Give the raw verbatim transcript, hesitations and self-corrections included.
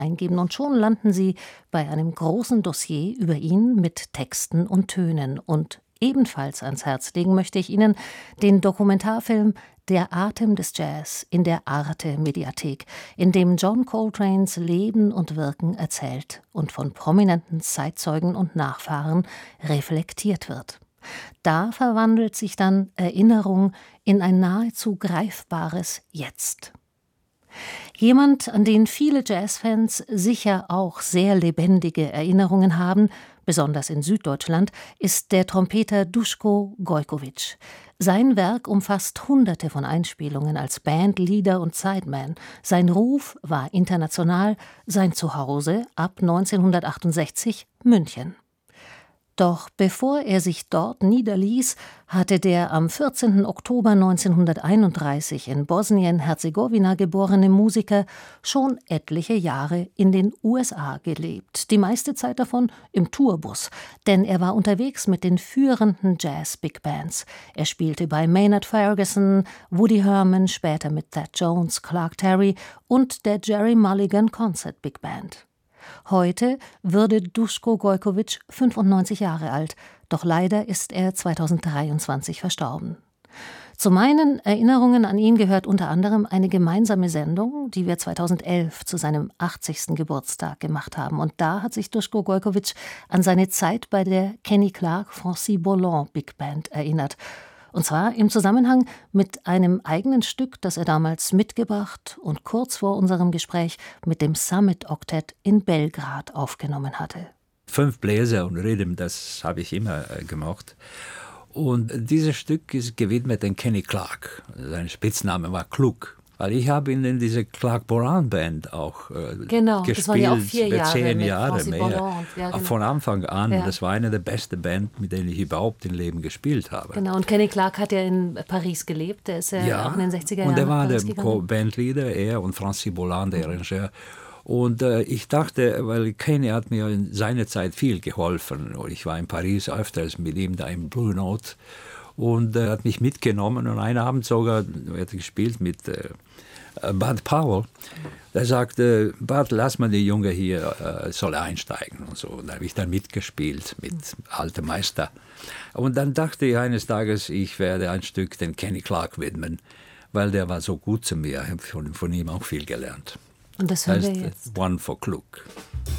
eingeben und schon landen Sie bei einem großen Dossier über ihn mit Texten und Tönen. Und ebenfalls ans Herz legen möchte ich Ihnen den Dokumentarfilm Der Atem des Jazz in der Arte-Mediathek, in dem John Coltranes Leben und Wirken erzählt und von prominenten Zeitzeugen und Nachfahren reflektiert wird. Da verwandelt sich dann Erinnerung in ein nahezu greifbares Jetzt. Jemand, an den viele Jazzfans sicher auch sehr lebendige Erinnerungen haben, besonders in Süddeutschland, ist der Trompeter Duško Gojković. Sein Werk umfasst Hunderte von Einspielungen als Bandleader und Sideman. Sein Ruf war international, sein Zuhause ab neunzehnhundertachtundsechzig München. Doch bevor er sich dort niederließ, hatte der am vierzehnten Oktober neunzehnhunderteinunddreißig in Bosnien-Herzegowina geborene Musiker schon etliche Jahre in den U S A gelebt, die meiste Zeit davon im Tourbus, denn er war unterwegs mit den führenden Jazz-Big-Bands. Er spielte bei Maynard Ferguson, Woody Herman, später mit Thad Jones, Clark Terry und der Jerry Mulligan Concert Big Band. Heute würde Duško Gojković fünfundneunzig Jahre alt, doch leider ist er zweitausenddreiundzwanzig verstorben. Zu meinen Erinnerungen an ihn gehört unter anderem eine gemeinsame Sendung, die wir zweitausendelf zu seinem achtzigsten Geburtstag gemacht haben. Und da hat sich Duško Gojković an seine Zeit bei der Kenny Clarke-Francis Bolland Big Band erinnert. Und zwar im Zusammenhang mit einem eigenen Stück, das er damals mitgebracht und kurz vor unserem Gespräch mit dem Summit-Oktett in Belgrad aufgenommen hatte. Fünf Bläser und Rhythm, das habe ich immer äh, gemacht. Und dieses Stück ist gewidmet an Kenny Clarke. Sein Spitzname war Klug. Weil ich habe ihn in diese Clark Moran Band auch äh, genau, gespielt, das waren ja auch vier über Jahre zehn mit Jahre mehr. Und, ja, genau. Von Anfang an, ja. Das war eine der besten Bands, mit denen ich überhaupt im Leben gespielt habe. Genau, und Kenny Clarke hat ja in Paris gelebt, der ist ja, ja auch in den sechziger Jahren und er war nach Paris der gegangen. Bandleader, er und Francis Bolland, der Arrangeur. Und äh, ich dachte, weil Kenny hat mir in seiner Zeit viel geholfen. Und ich war in Paris öfters mit ihm da im Blue Note und er äh, hat mich mitgenommen und einen Abend sogar, er hat gespielt mit äh, Bud Powell, der sagte, Bud, lass mal den Junge hier, äh, soll einsteigen und so. Und da habe ich dann mitgespielt mit altem Meister. Und dann dachte ich eines Tages, ich werde ein Stück den Kenny Clarke widmen, weil der war so gut zu mir. Ich habe von, von ihm auch viel gelernt. Und das hören heißt, wir jetzt. One for Klug.